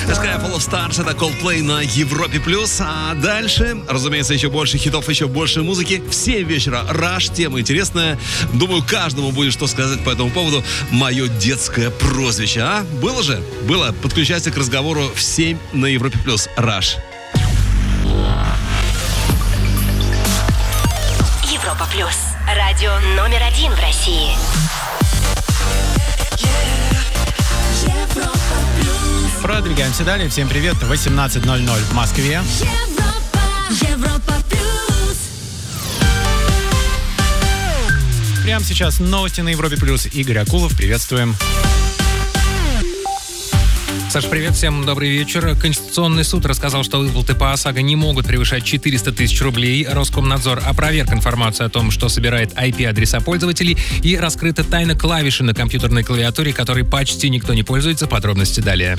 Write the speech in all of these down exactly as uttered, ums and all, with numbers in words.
Sky Full of Stars — это Coldplay на Европе+. А дальше, разумеется, еще больше хитов, еще больше музыки. В семь вечера Rush, тема интересная. Думаю, каждому будет что сказать по этому поводу. Мое детское прозвище, а? Было же? Было. Подключайся к разговору в семь на Европе+. Rush. Европа Плюс. Радио номер один в России. Продвигаемся далее. Всем привет. восемнадцать ноль ноль в Москве. Европа, Европа Плюс. Прямо сейчас новости на Европе Плюс. Игорь Акулов, приветствуем. Саш, привет, всем добрый вечер. Конституционный суд рассказал, что выплаты по ОСАГО не могут превышать четыреста тысяч рублей. Роскомнадзор опроверг информацию о том, что собирает ай пи-адреса пользователей, и раскрыта тайна клавиши на компьютерной клавиатуре, которой почти никто не пользуется. Подробности далее.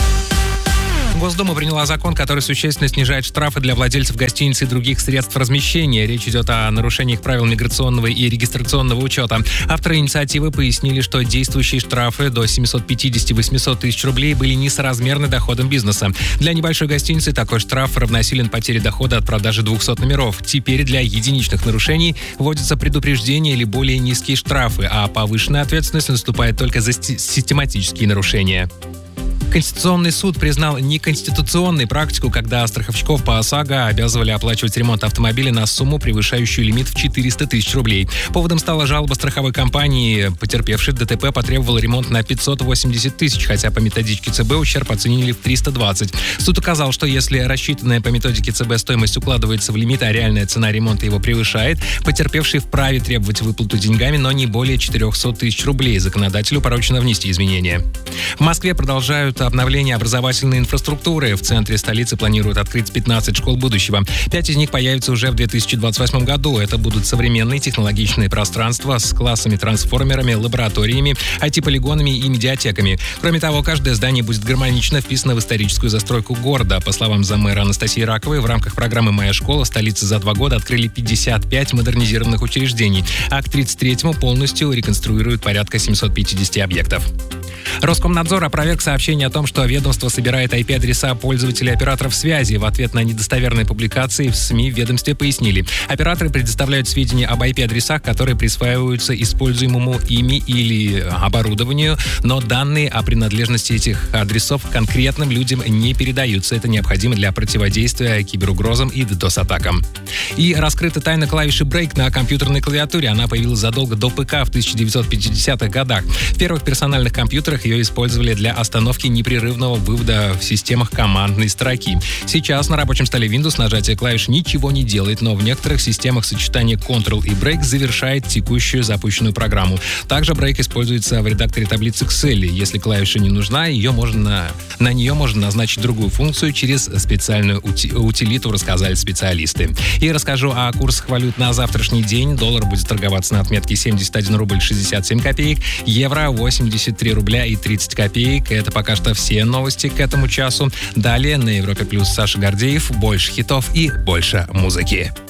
Госдума приняла закон, который существенно снижает штрафы для владельцев гостиниц и других средств размещения. Речь идет о нарушениях правил миграционного и регистрационного учета. Авторы инициативы пояснили, что действующие штрафы до семьсот пятьдесят - восемьсот тысяч рублей были несоразмерны доходам бизнеса. Для небольшой гостиницы такой штраф равносилен потере дохода от продажи двухсот номеров. Теперь для единичных нарушений вводятся предупреждения или более низкие штрафы, а повышенная ответственность наступает только за систематические нарушения. Конституционный суд признал неконституционной практику, когда страховщиков по ОСАГО обязывали оплачивать ремонт автомобиля на сумму, превышающую лимит в четыреста тысяч рублей. Поводом стала жалоба страховой компании. Потерпевший ДТП потребовал ремонт на пятьсот восемьдесят тысяч, хотя по методичке ЦБ ущерб оценили в триста двадцать. Суд указал, что если рассчитанная по методике ЦБ стоимость укладывается в лимит, а реальная цена ремонта его превышает, потерпевший вправе требовать выплату деньгами, но не более четырехсот тысяч рублей. Законодателю поручено внести изменения. В Москве продолжают обновление образовательной инфраструктуры. В центре столицы планируют открыть пятнадцать школ будущего. Пять из них появятся уже в две тысячи двадцать восьмом году. Это будут современные технологичные пространства с классами-трансформерами, лабораториями, ай ти-полигонами и медиатеками. Кроме того, каждое здание будет гармонично вписано в историческую застройку города. По словам замэра Анастасии Раковой, в рамках программы «Моя школа» в столице за два года открыли пятьдесят пять модернизированных учреждений, а к тридцать третьему полностью реконструируют порядка семьсот пятьдесят объектов. Роскомнадзор опроверг сообщение о том, что ведомство собирает ай пи-адреса пользователей операторов связи. В ответ на недостоверные публикации в СМИ в ведомстве пояснили. Операторы предоставляют сведения об ай пи-адресах, которые присваиваются используемому ими или оборудованию, но данные о принадлежности этих адресов конкретным людям не передаются. Это необходимо для противодействия киберугрозам и ддос-атакам. И раскрыта тайна клавиши Break на компьютерной клавиатуре. Она появилась задолго до ПК в тысяча девятьсот пятидесятых годах. В первых персональных компьютерах ее использовали для остановки непрерывного вывода в системах командной строки. Сейчас на рабочем столе Windows нажатие клавиш ничего не делает, но в некоторых системах сочетание Ctrl и Break завершает текущую запущенную программу. Также Break используется в редакторе таблиц Excel. Если клавиша не нужна, ее можно, на нее можно назначить другую функцию через специальную ути, утилиту, рассказали специалисты. И расскажу о курсах валют на завтрашний день. Доллар будет торговаться на отметке семьдесят один рубль шестьдесят семь копеек, евро восемьдесят три рубля и тридцать копеек. Это пока что все новости к этому часу. Далее на Европе Плюс Саша Гордеев. Больше хитов и больше музыки.